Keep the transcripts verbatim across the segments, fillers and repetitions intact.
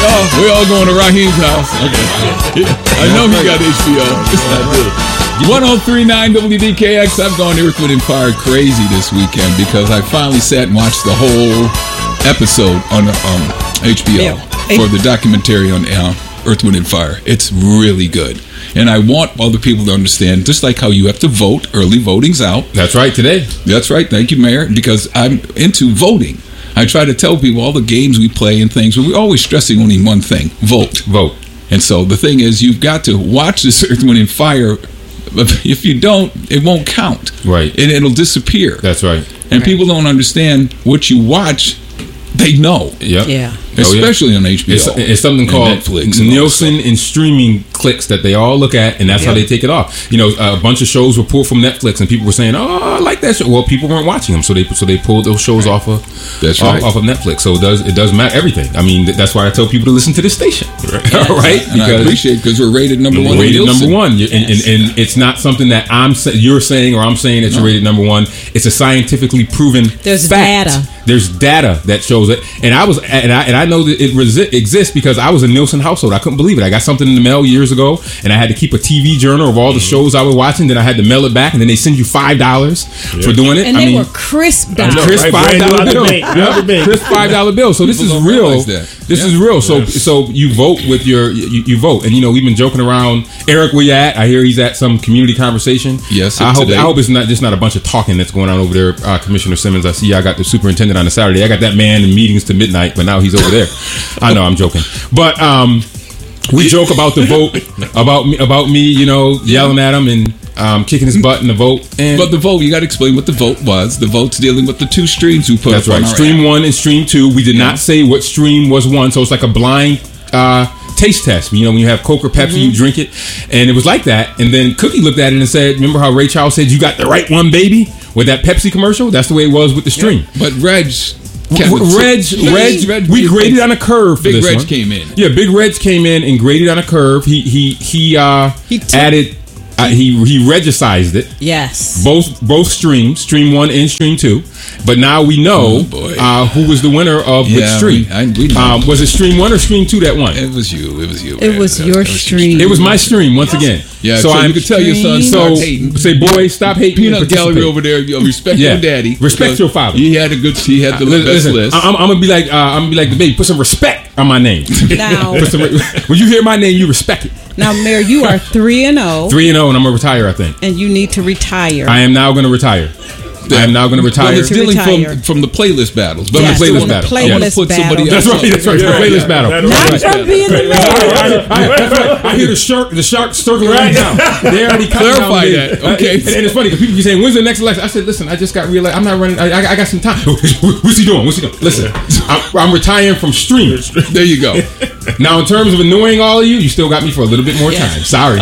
all we all going to Raheem's house. Okay. I know he got H B O. one oh three point nine W D K X. I've gone Earth, Wind and Fire crazy this weekend because I finally sat and watched the whole episode on um, H B O yeah. for the documentary on uh, Earth, Wind and Fire. It's really good. And I want other people to understand, just like how you have to vote, early voting's out. That's right, today. That's right. Thank you, Mayor, because I'm into voting. I try to tell people all the games we play and things, but we're always stressing only one thing, vote. Vote. And so the thing is, you've got to watch this Earth, Wind and Fire. If you don't, it won't count. Right. And it'll disappear. That's right. And right. people don't understand what you watch. They know. Yep. Yeah. Especially oh, yeah. on H B O. It's, it's something called Netflix and Nielsen and streaming clicks that they all look at, and that's yep. how they take it off. You know, a bunch of shows were pulled from Netflix, and people were saying, "Oh, I like that show." Well, people weren't watching them, so they so they pulled those shows off of that's off, right. off of Netflix. So it does it does matter everything. I mean, that's why I tell people to listen to this station, right? Yes. right? And because I appreciate because we're rated number one. Rated Nielsen. number one, and, yes. and, and it's not something that I'm you're saying or I'm saying that no. you're rated number one. It's a scientifically proven. There's fact. data. There's data that shows it, and I was and I and I know that it resi- exists because I was a Nielsen household. I couldn't believe it. I got something in the mail years ago, and I had to keep a T V journal of all the shows I was watching. Then I had to mail it back, and then they send you five dollars yeah. for doing it. And I they mean, were crisp dollars. Crisp five dollar bill. Yeah, crisp five dollar bill. So this People is real. That. This yeah. is real. So yeah. so you vote with your you, you vote, and you know we've been joking around. Eric, where you at? I hear he's at some community conversation. Yes. I hope today. I hope it's not just not a bunch of talking that's going on over there, uh, Commissioner Simmons. I see I got the superintendent on a Saturday. I got that man in meetings to midnight, but now he's over there. I know I'm joking, but um, we joke about the vote, about me, about me, you know, yelling at him and um, kicking his butt in the vote. And but the vote, you got to explain what the vote was. The vote's dealing with the two streams we put that's up right. on our Stream app. one and stream two. We did yeah. not say what stream was one, so it's like a blind uh, taste test. You know, when you have Coke or Pepsi, mm-hmm. you drink it, and it was like that. And then Cookie looked at it and said, "Remember how Ray Charles said you got the right one, baby?" With that Pepsi commercial, that's the way it was with the stream. Yeah. But Reg. W- Reg, Reg, Reg, we graded on a curve. For Big this Reg one. came in. Yeah, Big Reg came in and graded on a curve. He he he uh he took- added. Uh, he he regicized it. Yes. Both both streams, stream one and stream two. But now we know oh uh, who was the winner of yeah, which stream. We, I, we know. Um, was it stream one or stream two that won? It was you. It was you. It man. was that, your that was stream. It was my stream once again. Yeah, so, so I'm, you could tell your son so start hating. Say, boy, stop hating. Peanut Gallery over there. You know, respect yeah. your daddy. Respect your father. He had a good. He had the uh, best listen, list. I'm, I'm gonna be like uh, I'm gonna be like the baby. Put some respect on my name. Now, Put some, when you hear my name, you respect it. now, Mayor, you are three and zero, Three and zero, and I'm gonna retire. I think. and you need to retire. I am now going to retire. I am now going to retire. Well, it's dealing retire. from, from the playlist battles. But Yes, the playlist from battle. the Yeah. I want to playlist put somebody battle. else. That's right. That's right. Yeah, the playlist yeah, battle. that'll Not right. from being the mayor. I, I, that's right. I hear the shark, the shark circling right now. They already counting down Clarify the- that. Uh, Okay. And, and it's funny because people keep saying, "When's the next election?" I said, "Listen, I just got reelected. I'm not running. I, I, I got some time. What's he doing? What's he doing? Listen, I'm, I'm retiring from streaming. There you go. Now, in terms of annoying all of you, you still got me for a little bit more Yes. time. Sorry.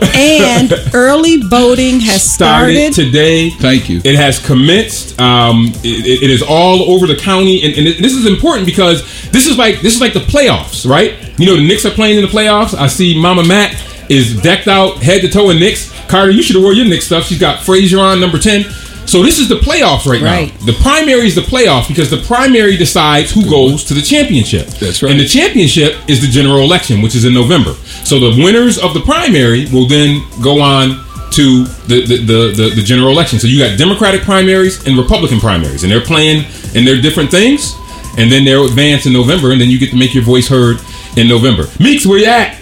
And early voting has Started started. today. Thank you. It has commenced. Um, it, it is all over the county, and, and it, this is important because this is like this is like the playoffs, right? You know, the Knicks are playing in the playoffs. I see Mama Mac is decked out head to toe in Knicks. Carter, you should have wore your Knicks stuff. She's got Frazier on number ten. So this is the playoffs right, Right. now. The primary is the playoff because the primary decides who goes to the championship. That's right. And the championship is the general election, which is in November. So the winners of the primary will then go on to the the, the, the the general election. So you got Democratic primaries and Republican primaries, and they're playing in their different things, and then they'll advance in November, and then you get to make your voice heard in November. Meeks, where you at?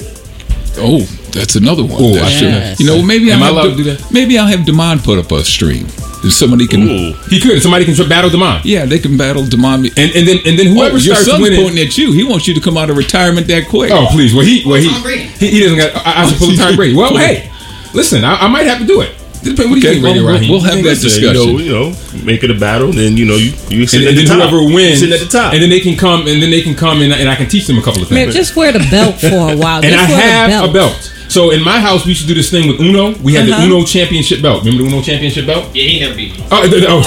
Oh, that's another one. Oh, That I should- Yes. You know, maybe Am I'll I have allowed De- to do that? Maybe I'll have Demond put up a stream. If somebody can, Ooh. He could. Somebody can battle Demond. yeah, they can battle Demond. And and then and then whoever Oh, your starts son's winning. pointing at you. He wants you to come out of retirement that quick. Oh please, well he well he Tom Brady. he, he doesn't got. I, I should pull Tom Brady. Well, hey, listen, I, I might have to do it. What do you Okay, think, well, Radio we'll, Raheem? we'll have that Listen, discussion. You know, you know, make it a battle, then you know you you and, sit at and the then top. whoever wins, sit at the top. and then they can come, and then they can come, and, and I can teach them a couple of Mayor, things. just wear the belt for a while. And Just I wear have the belt. a belt. So in my house, we used to do this thing with Uno. We had Uh-huh. the Uno championship belt. Remember the Uno championship belt? Yeah, he never beat me. Oh, th- oh shit.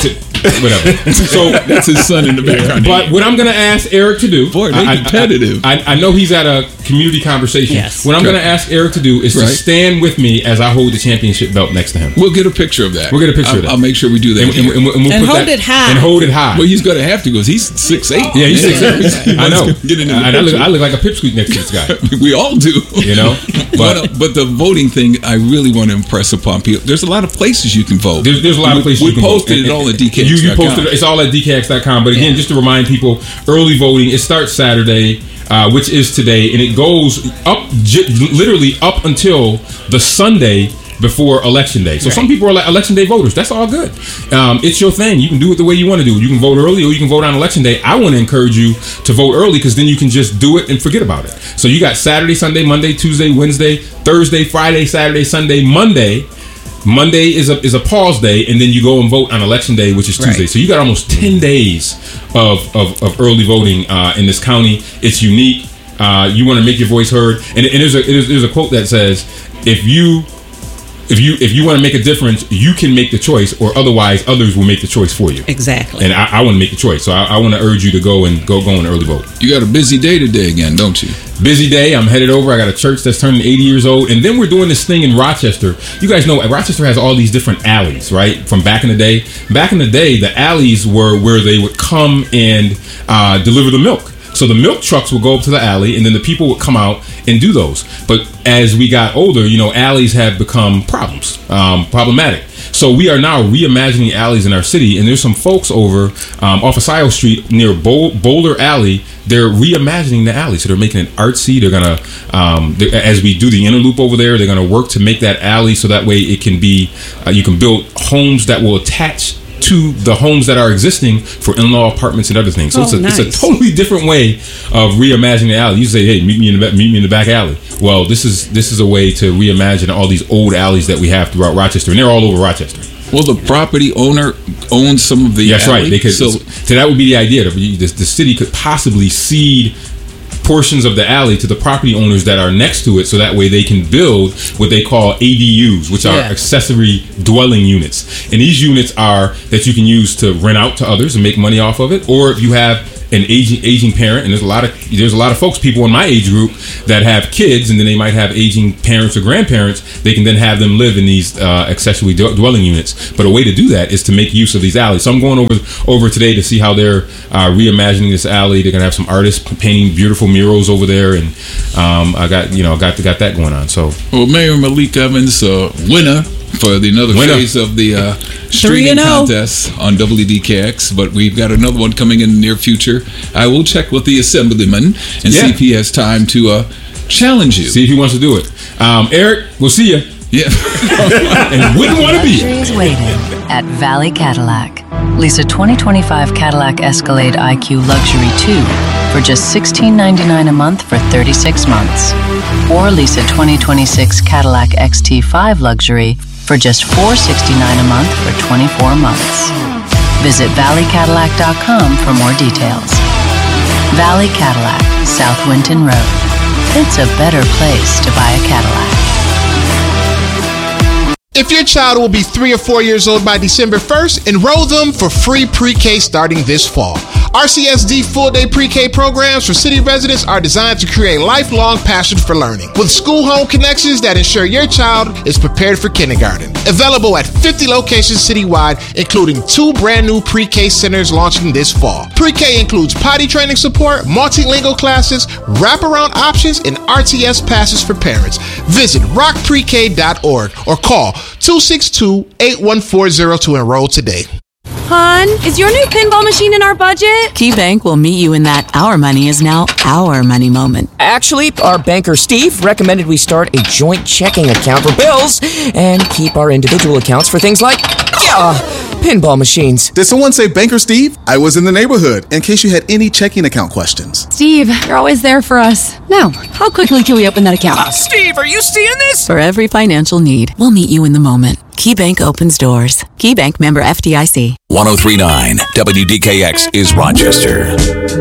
whatever. So That's his son in the background. but what I'm going to ask Eric to do, Boy, they I, competitive. I, I, I know he's at a community conversation. Yes. What I'm Okay. going to ask Eric to do is Right. to stand with me as I hold the championship belt next to him. We'll get a picture of that. We'll get a picture I'll, of that. I'll make sure we do that. And, and, and, we'll- and we'll And put hold that- it high. And hold it high. well, he's going to have to because he's six eight. yeah, he's six eight. I know. Get in the and I look, picture. I look like a pipsqueak next to this guy. We all do. You know? But, But but the voting thing, I really want to impress upon people. There's a lot of places you can vote. There's, there's a lot we, of places we you can posted vote. it all at D K X You, dot com. you posted it. It's all at D K X dot com. But again, Yeah. just to remind people, early voting, it starts Saturday, uh, which is today, and it goes up, j- literally up until the Sunday before election day. So some people are like election day voters. That's all good. Um, it's your thing. You can do it the way you want to do it. You can vote early or you can vote on election day. I want to encourage you to vote early because then you can just do it and forget about it. So you got Saturday, Sunday, Monday, Tuesday, Wednesday, Thursday, Friday, Saturday, Sunday, Monday. Monday is a is a pause day, and then you go and vote on election day, which is Tuesday. Right. So you got almost ten days of of, of early voting uh, in this county. It's unique. Uh, you want to make your voice heard, and, and there's a there's, there's a quote that says, "If you if you if you want to make a difference, you can make the choice, or otherwise others will make the choice for you." Exactly. And I, I want to make the choice, so I, I want to urge you to go and go go and early vote. You got a busy day today again, don't you? Busy day. I'm headed over. I got a church that's turning eighty years old, and then we're doing this thing in Rochester. You guys know Rochester has all these different alleys, right? From back in the day. Back in the day, the alleys were where they would come and uh, deliver the milk. So the milk trucks would go up to the alley, and then the people would come out and do those. But as we got older, you know, alleys have become problems, um, problematic. So we are now reimagining alleys in our city, and there's some folks over um, off of Scioto Street near Bol- Boulder Alley. They're reimagining the alley, so they're making it artsy. They're gonna, um, they're, as we do the inner loop over there, they're gonna work to make that alley so that way it can be, uh, you can build homes that will attach to the homes that are existing for in-law apartments and other things. So Oh, it's, a, nice. it's a totally different way of reimagining the alley. You say, "Hey, meet me in the back, meet me in the back alley." Well, this is this is a way to reimagine all these old alleys that we have throughout Rochester, and they're all over Rochester. Well, the property owner owns some of the. That's alley, right. They could. So So, that would be the idea. The, the, the city could possibly cede portions of the alley to the property owners that are next to it, so that way they can build what they call A D Us, which are Yeah. accessory dwelling units. And these units are that you can use to rent out to others and make money off of it, or if you have an aging aging parent, and there's a lot of there's a lot of folks, people in my age group that have kids, and then they might have aging parents or grandparents. They can then have them live in these uh, accessory d- dwelling units. But a way to do that is to make use of these alleys. So I'm going over over today to see how they're uh, reimagining this alley. They're gonna have some artists painting beautiful murals over there, and um, I got you know got got that going on. So well, Mayor Malik Evans, uh, winner for the another Winner. phase of the uh, streaming and oh. contest on W D K X, but we've got another one coming in the near future. I will check with the assemblyman and Yeah. see if he has time to uh, challenge you. see if he wants to do it. Um, Eric, we'll see you. Yeah. And wouldn't want to be. Luxury is waiting at Valley Cadillac. Lease a twenty twenty-five Cadillac Escalade I Q Luxury two for just sixteen ninety-nine a month for thirty-six months. Or lease a twenty twenty-six Cadillac X T five Luxury for just four sixty-nine a month for twenty-four months. Visit valley cadillac dot com for more details. Valley Cadillac, South Winton Road. It's a better place to buy a Cadillac. If your child will be three or four years old by December first, enroll them for free pre-K starting this fall. R C S D full-day pre-K programs for city residents are designed to create lifelong passion for learning, with school-home connections that ensure your child is prepared for kindergarten. Available at fifty locations citywide, including two brand new pre-K centers launching this fall. Pre-K includes potty training support, multilingual classes, wraparound options, and R T S passes for parents. Visit rock pre k dot org or call two six two, eight one four zero to enroll today. Hon, is your new pinball machine in our budget? KeyBank will meet you in that our money is now our money moment. Actually, our banker Steve recommended we start a joint checking account for bills and keep our individual accounts for things like, yeah, pinball machines. Did someone say Banker Steve? I was in the neighborhood in case you had any checking account questions. Steve, you're always there for us. Now, how quickly can we open that account? Uh, Steve, are you seeing this? For every financial need, we'll meet you in the moment. KeyBank opens doors. KeyBank member F D I C. one oh three point nine W D K X is Rochester.